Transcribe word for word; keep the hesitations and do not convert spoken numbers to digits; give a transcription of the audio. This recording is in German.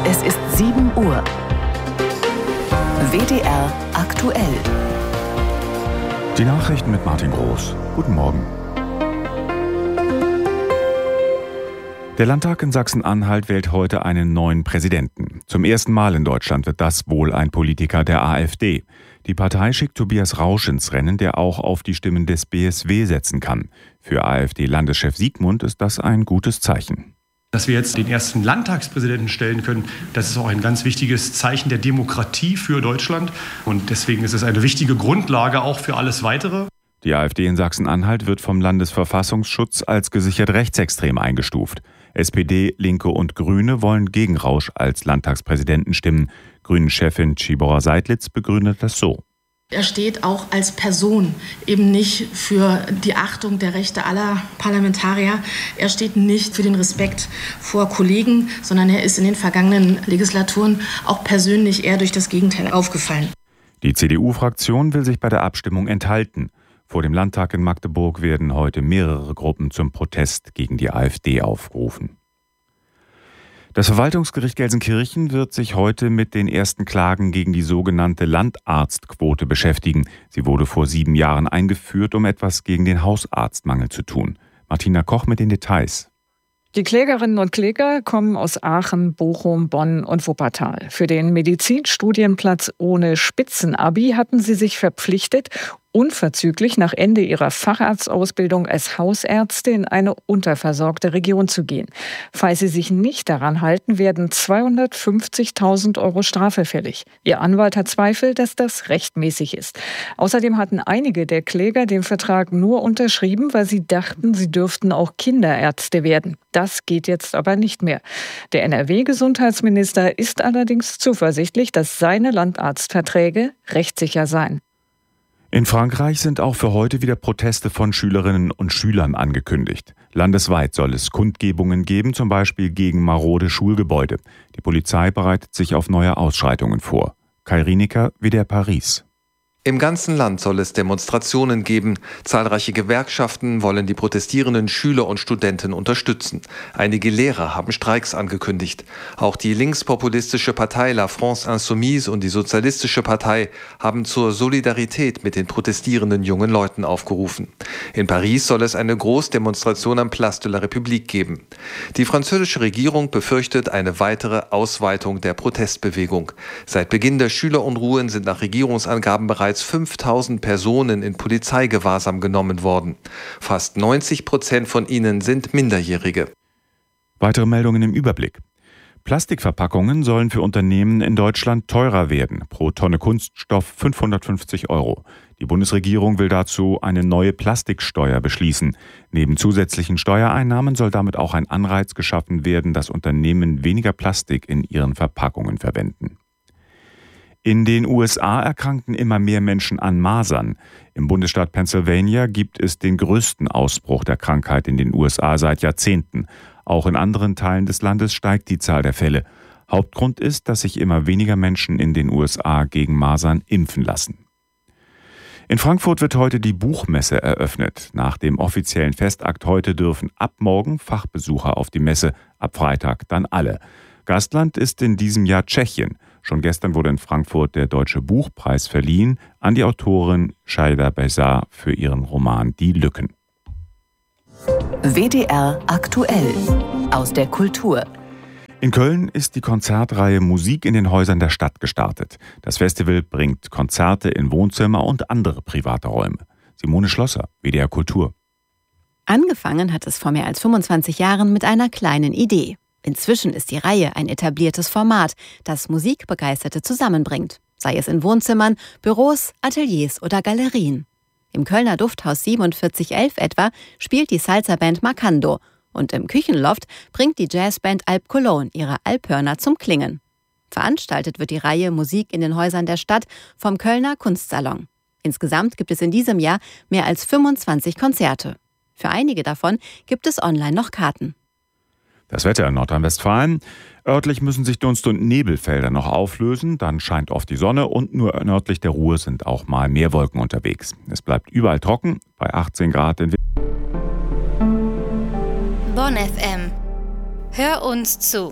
Es ist sieben Uhr. W D R aktuell. Die Nachrichten mit Martin Groß. Guten Morgen. Der Landtag in Sachsen-Anhalt wählt heute einen neuen Präsidenten. Zum ersten Mal in Deutschland wird das wohl ein Politiker der AfD. Die Partei schickt Tobias Rausch ins Rennen, der auch auf die Stimmen des B S W setzen kann. Für AfD-Landeschef Siegmund ist das ein gutes Zeichen. Dass wir jetzt den ersten Landtagspräsidenten stellen können, das ist auch ein ganz wichtiges Zeichen der Demokratie für Deutschland. Und deswegen ist es eine wichtige Grundlage auch für alles Weitere. Die AfD in Sachsen-Anhalt wird vom Landesverfassungsschutz als gesichert rechtsextrem eingestuft. S P D, Linke und Grüne wollen gegen Rausch als Landtagspräsidenten stimmen. Grünen-Chefin Tibor Seidlitz begründet das so. Er steht auch als Person eben nicht für die Achtung der Rechte aller Parlamentarier. Er steht nicht für den Respekt vor Kollegen, sondern er ist in den vergangenen Legislaturen auch persönlich eher durch das Gegenteil aufgefallen. Die C D U-Fraktion will sich bei der Abstimmung enthalten. Vor dem Landtag in Magdeburg werden heute mehrere Gruppen zum Protest gegen die AfD aufgerufen. Das Verwaltungsgericht Gelsenkirchen wird sich heute mit den ersten Klagen gegen die sogenannte Landarztquote beschäftigen. Sie wurde vor sieben Jahren eingeführt, um etwas gegen den Hausarztmangel zu tun. Martina Koch mit den Details. Die Klägerinnen und Kläger kommen aus Aachen, Bochum, Bonn und Wuppertal. Für den Medizinstudienplatz ohne Spitzenabi hatten sie sich verpflichtet, unverzüglich nach Ende ihrer Facharztausbildung als Hausärzte in eine unterversorgte Region zu gehen. Falls sie sich nicht daran halten, werden zweihundertfünfzigtausend Euro Strafe fällig. Ihr Anwalt hat Zweifel, dass das rechtmäßig ist. Außerdem hatten einige der Kläger den Vertrag nur unterschrieben, weil sie dachten, sie dürften auch Kinderärzte werden. Das geht jetzt aber nicht mehr. Der N R W-Gesundheitsminister ist allerdings zuversichtlich, dass seine Landarztverträge rechtssicher seien. In Frankreich sind auch für heute wieder Proteste von Schülerinnen und Schülern angekündigt. Landesweit soll es Kundgebungen geben, zum Beispiel gegen marode Schulgebäude. Die Polizei bereitet sich auf neue Ausschreitungen vor. Kai Rienecker, W D R Paris. Im ganzen Land soll es Demonstrationen geben. Zahlreiche Gewerkschaften wollen die protestierenden Schüler und Studenten unterstützen. Einige Lehrer haben Streiks angekündigt. Auch die linkspopulistische Partei La France Insoumise und die Sozialistische Partei haben zur Solidarität mit den protestierenden jungen Leuten aufgerufen. In Paris soll es eine Großdemonstration am Place de la République geben. Die französische Regierung befürchtet eine weitere Ausweitung der Protestbewegung. Seit Beginn der Schülerunruhen sind nach Regierungsangaben bereits fünftausend Personen in Polizeigewahrsam genommen worden. Fast neunzig Prozent von ihnen sind Minderjährige. Weitere Meldungen im Überblick. Plastikverpackungen sollen für Unternehmen in Deutschland teurer werden. Pro Tonne Kunststoff fünfhundertfünfzig Euro. Die Bundesregierung will dazu eine neue Plastiksteuer beschließen. Neben zusätzlichen Steuereinnahmen soll damit auch ein Anreiz geschaffen werden, dass Unternehmen weniger Plastik in ihren Verpackungen verwenden. In den U S A erkranken immer mehr Menschen an Masern. Im Bundesstaat Pennsylvania gibt es den größten Ausbruch der Krankheit in den U S A seit Jahrzehnten. Auch in anderen Teilen des Landes steigt die Zahl der Fälle. Hauptgrund ist, dass sich immer weniger Menschen in den U S A gegen Masern impfen lassen. In Frankfurt wird heute die Buchmesse eröffnet. Nach dem offiziellen Festakt heute dürfen ab morgen Fachbesucher auf die Messe, ab Freitag dann alle. Gastland ist in diesem Jahr Tschechien. Schon gestern wurde in Frankfurt der Deutsche Buchpreis verliehen an die Autorin Shaida Bezar für ihren Roman Die Lücken. W D R aktuell aus der Kultur. In Köln ist die Konzertreihe Musik in den Häusern der Stadt gestartet. Das Festival bringt Konzerte in Wohnzimmer und andere private Räume. Simone Schlosser, W D R Kultur. Angefangen hat es vor mehr als fünfundzwanzig Jahren mit einer kleinen Idee. Inzwischen ist die Reihe ein etabliertes Format, das Musikbegeisterte zusammenbringt, sei es in Wohnzimmern, Büros, Ateliers oder Galerien. Im Kölner Dufthaus siebenundvierzig elf etwa spielt die Salsa-Band Marcando und im Küchenloft bringt die Jazzband Alp Cologne ihre Alphörner zum Klingen. Veranstaltet wird die Reihe Musik in den Häusern der Stadt vom Kölner Kunstsalon. Insgesamt gibt es in diesem Jahr mehr als fünfundzwanzig Konzerte. Für einige davon gibt es online noch Karten. Das Wetter in Nordrhein-Westfalen. Örtlich müssen sich Dunst- und Nebelfelder noch auflösen, dann scheint oft die Sonne und nur nördlich der Ruhr sind auch mal mehr Wolken unterwegs. Es bleibt überall trocken, bei achtzehn Grad in Bonn F M. Hör uns zu.